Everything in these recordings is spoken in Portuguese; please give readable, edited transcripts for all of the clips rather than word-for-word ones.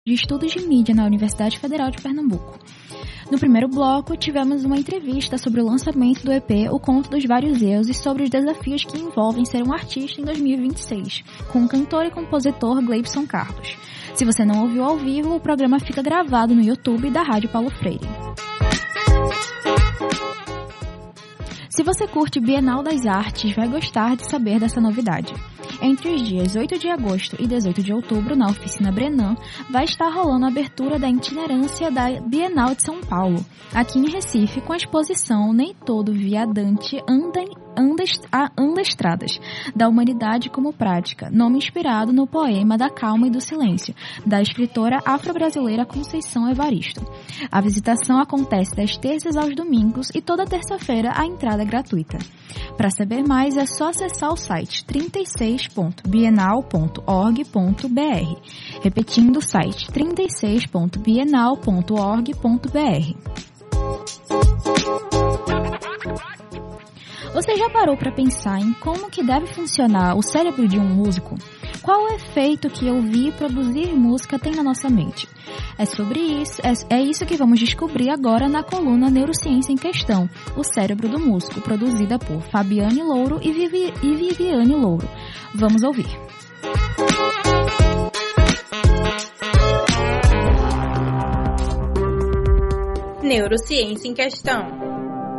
de Estudos de Mídia na Universidade Federal de Pernambuco. No primeiro bloco, tivemos uma entrevista sobre o lançamento do EP O Conto dos Vários Eus e sobre os desafios que envolvem ser um artista em 2026, com o cantor e compositor Gleibson Carlos. Se você não ouviu ao vivo, o programa fica gravado no YouTube da Rádio Paulo Freire. Se você curte Bienal das Artes, vai gostar de saber dessa novidade. Entre os dias 8 de agosto e 18 de outubro, na Oficina Brenan, vai estar rolando a abertura da itinerância da Bienal de São Paulo, aqui em Recife, com a exposição Nem Todo Viadante anda estradas, da humanidade como prática, nome inspirado no poema Da Calma e do Silêncio, da escritora afro-brasileira Conceição Evaristo. A visitação acontece das terças aos domingos e toda terça-feira a entrada é gratuita. Para saber mais, é só acessar o site 36.bienal.org.br. Repetindo o site 36.bienal.org.br. Você já parou para pensar em como que deve funcionar o cérebro de um músico? Qual o efeito que ouvir e produzir música tem na nossa mente? É sobre isso, é isso que vamos descobrir agora na coluna Neurociência em Questão, o cérebro do músico, produzida por Fabiane Louro e Viviane Louro. Vamos ouvir. Neurociência em Questão.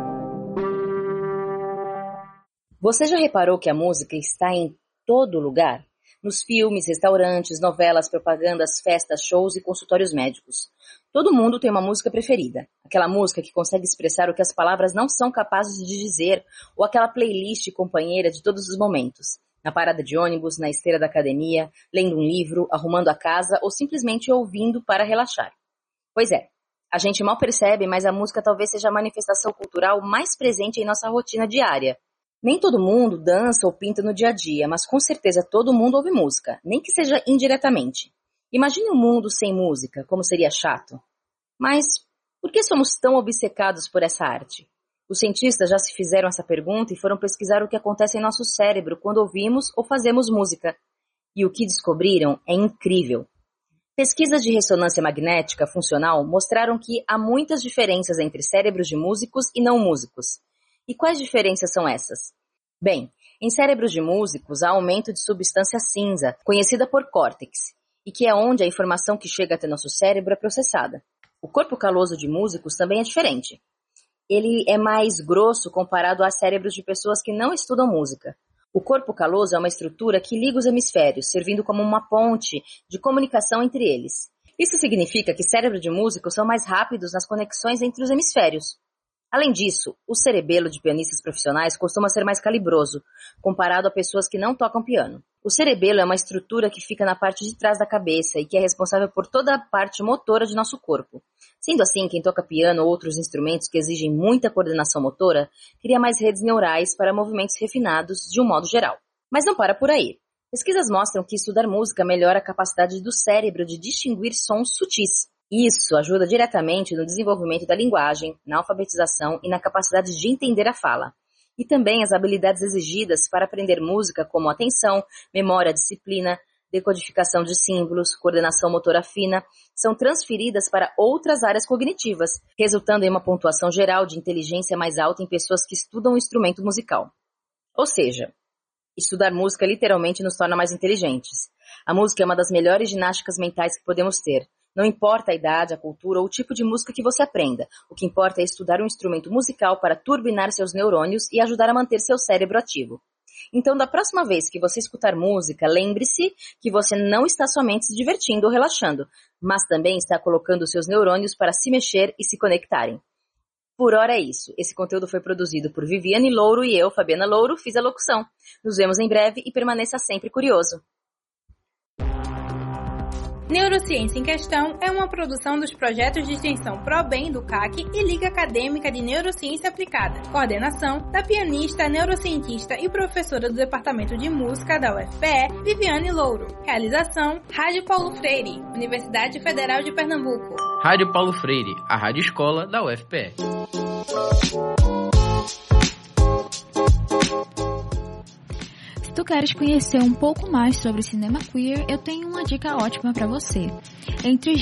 Você já reparou que a música está em todo lugar? Nos filmes, restaurantes, novelas, propagandas, festas, shows e consultórios médicos. Todo mundo tem uma música preferida. Aquela música que consegue expressar o que as palavras não são capazes de dizer, ou aquela playlist companheira de todos os momentos. Na parada de ônibus, na esteira da academia, lendo um livro, arrumando a casa ou simplesmente ouvindo para relaxar. Pois é, a gente mal percebe, mas a música talvez seja a manifestação cultural mais presente em nossa rotina diária. Nem todo mundo dança ou pinta no dia a dia, mas com certeza todo mundo ouve música, nem que seja indiretamente. Imagine um mundo sem música, como seria chato. Mas por que somos tão obcecados por essa arte? Os cientistas já se fizeram essa pergunta e foram pesquisar o que acontece em nosso cérebro quando ouvimos ou fazemos música. E o que descobriram é incrível. Pesquisas de ressonância magnética funcional mostraram que há muitas diferenças entre cérebros de músicos e não músicos. E quais diferenças são essas? Bem, em cérebros de músicos há aumento de substância cinza, conhecida por córtex, e que é onde a informação que chega até nosso cérebro é processada. O corpo caloso de músicos também é diferente. Ele é mais grosso comparado a cérebros de pessoas que não estudam música. O corpo caloso é uma estrutura que liga os hemisférios, servindo como uma ponte de comunicação entre eles. Isso significa que cérebros de músicos são mais rápidos nas conexões entre os hemisférios. Além disso, o cerebelo de pianistas profissionais costuma ser mais calibroso, comparado a pessoas que não tocam piano. O cerebelo é uma estrutura que fica na parte de trás da cabeça e que é responsável por toda a parte motora de nosso corpo. Sendo assim, quem toca piano ou outros instrumentos que exigem muita coordenação motora, cria mais redes neurais para movimentos refinados de um modo geral. Mas não para por aí. Pesquisas mostram que estudar música melhora a capacidade do cérebro de distinguir sons sutis. Isso ajuda diretamente no desenvolvimento da linguagem, na alfabetização e na capacidade de entender a fala. E também as habilidades exigidas para aprender música, como atenção, memória, disciplina, decodificação de símbolos, coordenação motora fina, são transferidas para outras áreas cognitivas, resultando em uma pontuação geral de inteligência mais alta em pessoas que estudam um instrumento musical. Ou seja, estudar música literalmente nos torna mais inteligentes. A música é uma das melhores ginásticas mentais que podemos ter. Não importa a idade, a cultura ou o tipo de música que você aprenda. O que importa é estudar um instrumento musical para turbinar seus neurônios e ajudar a manter seu cérebro ativo. Então, da próxima vez que você escutar música, lembre-se que você não está somente se divertindo ou relaxando, mas também está colocando seus neurônios para se mexer e se conectarem. Por hora é isso. Esse conteúdo foi produzido por Viviane Louro e eu, Fabiana Louro, fiz a locução. Nos vemos em breve e permaneça sempre curioso. Neurociência em Questão é uma produção dos projetos de extensão ProBem do CAC e Liga Acadêmica de Neurociência Aplicada. Coordenação da pianista, neurocientista e professora do Departamento de Música da UFPE, Viviane Louro. Realização, Rádio Paulo Freire, Universidade Federal de Pernambuco. Rádio Paulo Freire, a rádio escola da UFPE. Se tu queres conhecer um pouco mais sobre cinema queer, eu tenho uma dica ótima para você. Entre